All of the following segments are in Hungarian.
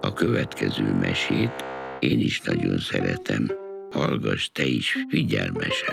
A következő mesét én is nagyon szeretem. Hallgass te is figyelmesen.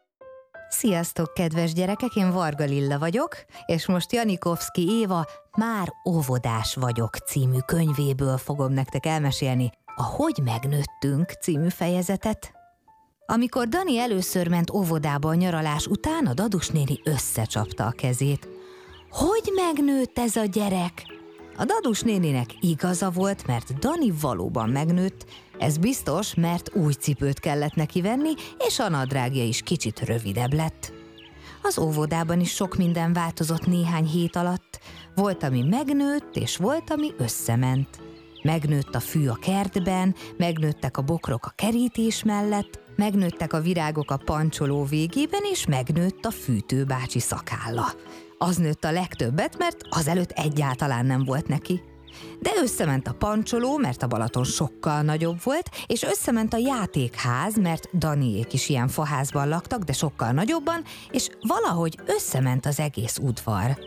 Sziasztok, kedves gyerekek, én Varga Lilla vagyok, és most Janikovszky Éva Már óvodás vagyok című könyvéből fogom nektek elmesélni a Hogy megnőttünk című fejezetet. Amikor Dani először ment óvodába a nyaralás után, a Dadus néni összecsapta a kezét. Hogy megnőtt ez a gyerek? A Dadus néninek igaza volt, mert Dani valóban megnőtt, ez biztos, mert új cipőt kellett neki venni, és a nadrágja is kicsit rövidebb lett. Az óvodában is sok minden változott néhány hét alatt. Volt, ami megnőtt, és volt, ami összement. Megnőtt a fű a kertben, megnőttek a bokrok a kerítés mellett, megnőttek a virágok a pancsoló végében, és megnőtt a fűtőbácsi szakálla. Az nőtt a legtöbbet, mert azelőtt egyáltalán nem volt neki. De összement a pancsoló, mert a Balaton sokkal nagyobb volt, és összement a játékház, mert Daniék is ilyen faházban laktak, de sokkal nagyobban, és valahogy összement az egész udvar.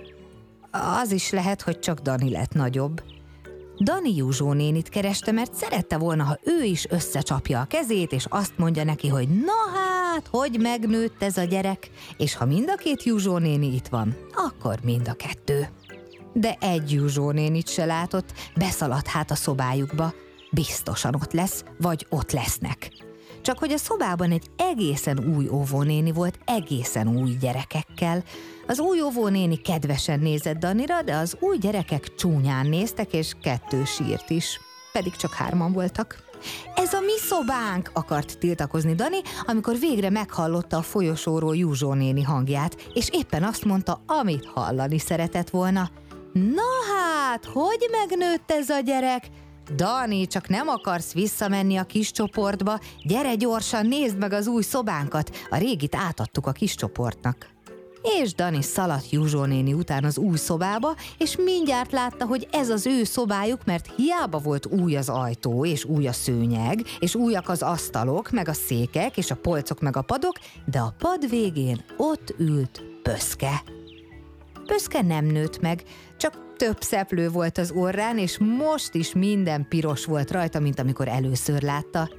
Az is lehet, hogy csak Dani lett nagyobb. Dani Júzsó nénit kereste, mert szerette volna, ha ő is összecsapja a kezét, és azt mondja neki, hogy na hát, hogy megnőtt ez a gyerek, és ha mind a két Júzsó néni itt van, akkor mind a kettő. De egy Júzsó nénit se látott, beszaladt hát a szobájukba. Biztosan ott lesz, vagy ott lesznek. Csak hogy a szobában egy egészen új óvónéni volt, egészen új gyerekekkel. Az új óvónéni kedvesen nézett Danira, de az új gyerekek csúnyán néztek, és kettő sírt is. Pedig csak 3 voltak. Ez a mi szobánk, akart tiltakozni Dani, amikor végre meghallotta a folyosóról Júzsó néni hangját, és éppen azt mondta, amit hallani szeretett volna. Na hát, hogy megnőtt ez a gyerek? Dani, csak nem akarsz visszamenni a kis csoportba? Gyere gyorsan, nézd meg az új szobánkat, a régit átadtuk a kis csoportnak. És Dani szaladt Júzsó néni után az új szobába, és mindjárt látta, hogy ez az ő szobájuk, mert hiába volt új az ajtó, és új a szőnyeg, és újak az asztalok, meg a székek, és a polcok, meg a padok, de a pad végén ott ült Pöszke. Pöszke nem nőtt meg, csak több szeplő volt az orrán, és most is minden piros volt rajta, mint amikor először látta.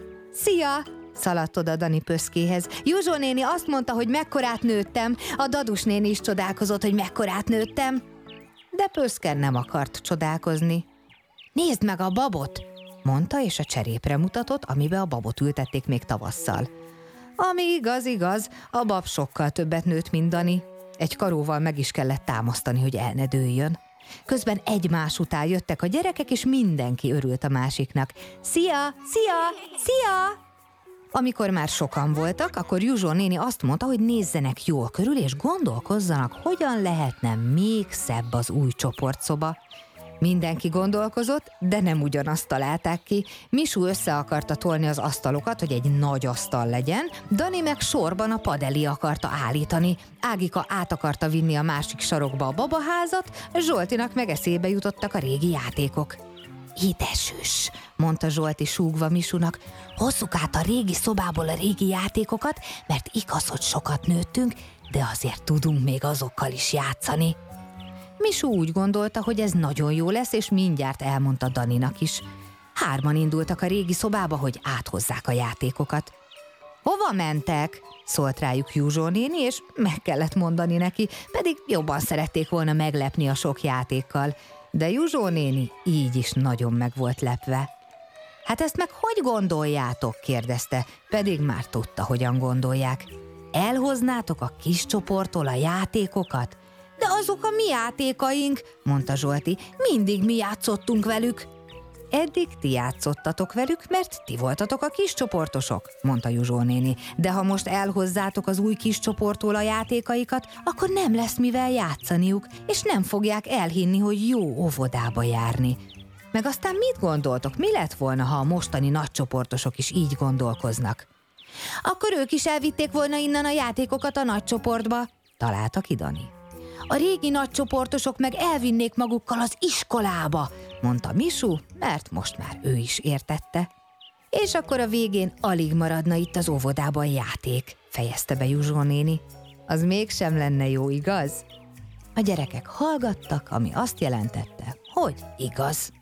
Szia! Szaladt oda Dani Pöszkéhez. Júzsó néni azt mondta, hogy mekkorát nőttem, a Dadus néni is csodálkozott, hogy mekkorát nőttem. De Pöszke nem akart csodálkozni. Nézd meg a babot, mondta, és a cserépre mutatott, amibe a babot ültették még tavasszal. Ami igaz, a bab sokkal többet nőtt, mint Dani. Egy karóval meg is kellett támasztani, hogy el ne dőljön. Közben egymás után jöttek a gyerekek, és mindenki örült a másiknak. Szia! Szia! Szia! Amikor már sokan voltak, akkor Júzsó néni azt mondta, hogy nézzenek jól körül, és gondolkozzanak, hogyan lehetne még szebb az új csoportszoba. Mindenki gondolkozott, de nem ugyanazt találták ki. Misú össze akarta tolni az asztalokat, hogy egy nagy asztal legyen, Dani meg sorban a pad elé akarta állítani, Ágika át akarta vinni a másik sarokba a babaházat, Zsoltinak meg eszébe jutottak a régi játékok. Ide süss, mondta Zsolti súgva Misúnak, hozzuk át a régi szobából a régi játékokat, mert igaz, hogy sokat nőttünk, de azért tudunk még azokkal is játszani. Misú úgy gondolta, hogy ez nagyon jó lesz, és mindjárt elmondta Daninak is. 3 indultak a régi szobába, hogy áthozzák a játékokat. Hova mentek? Szólt rájuk Júzsó néni, és meg kellett mondani neki, pedig jobban szerették volna meglepni a sok játékkal. De Júzsó néni így is nagyon meg volt lepve. Hát ezt meg hogy gondoljátok? Kérdezte, pedig már tudta, hogyan gondolják. Elhoznátok a kis csoporttól a játékokat? De azok a mi játékaink, mondta Zsolti, mindig mi játszottunk velük. Eddig ti játszottatok velük, mert ti voltatok a kis csoportosok, mondta Júzsó néni, de ha most elhozzátok az új kis csoporttól a játékaikat, akkor nem lesz mivel játszaniuk, és nem fogják elhinni, hogy jó óvodába járni. Meg aztán mit gondoltok, mi lett volna, ha a mostani nagycsoportosok is így gondolkoznak? Akkor ők is elvitték volna innen a játékokat a nagycsoportba, találta ki Dani. A régi nagycsoportosok meg elvinnék magukkal az iskolába, mondta Misú, mert most már ő is értette. És akkor a végén alig maradna itt az óvodában játék, fejezte be Júzsó néni. Az mégsem lenne jó, igaz? A gyerekek hallgattak, ami azt jelentette, hogy igaz.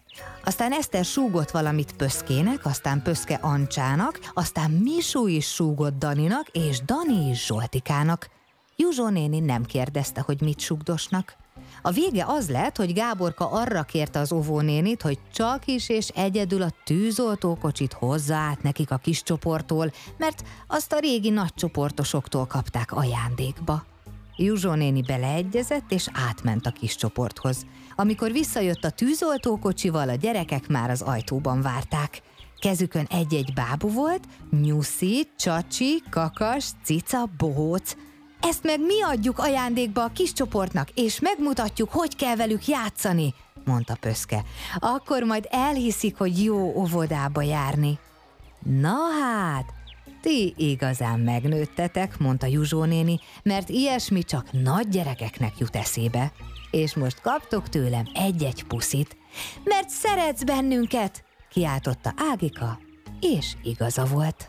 Aztán Eszter súgott valamit Pöszkének, aztán Pöszke Ancsának, aztán Misú is súgott Daninak, és Dani is Zsoltikának. Juzsó néni nem kérdezte, hogy mit sugdosnak. A vége az lett, hogy Gáborka arra kérte az óvónénit, hogy csak is és egyedül a tűzoltókocsit hozza át nekik a kis csoporttól, mert azt a régi nagy csoportosoktól kapták ajándékba. Juzsó néni beleegyezett, és átment a kis csoporthoz. Amikor visszajött a tűzoltókocsival, a gyerekek már az ajtóban várták. Kezükön egy-egy bábu volt, Nyuszi, Csacsi, Kakas, Cica, Bohóc. Ezt meg mi adjuk ajándékba a kis csoportnak, és megmutatjuk, hogy kell velük játszani, mondta Pöszke. Akkor majd elhiszik, hogy jó óvodába járni. Na hát, ti igazán megnőttetek, mondta Juzsó néni, mert ilyesmi csak nagy gyerekeknek jut eszébe. És most kaptok tőlem egy-egy puszit, mert szeretsz bennünket, kiáltotta Ágika, és igaza volt.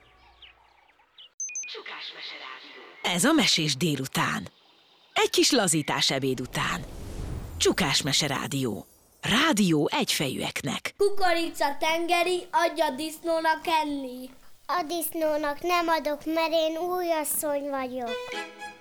Ez a Mesés délután. Egy kis lazítás ebéd után. Csukás Mese Rádió. Rádió egyfejűeknek. Kukorica tengeri, adja disznónak enni. A disznónak nem adok, mert én újasszony vagyok.